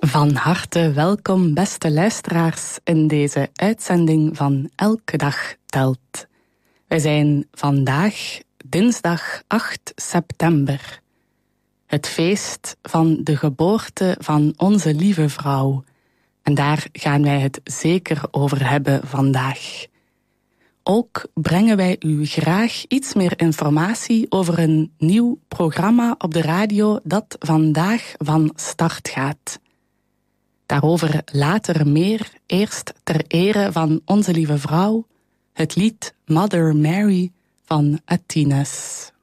Van harte welkom, beste luisteraars, in deze uitzending van Elke Dag Telt. Wij zijn vandaag dinsdag 8 september. Het feest van de geboorte van onze lieve vrouw. En daar gaan wij het zeker over hebben vandaag. Ook brengen wij u graag iets meer informatie over een nieuw programma op de radio dat vandaag van start gaat. Daarover later meer, eerst ter ere van onze lieve vrouw, het lied Mother Mary van Athines.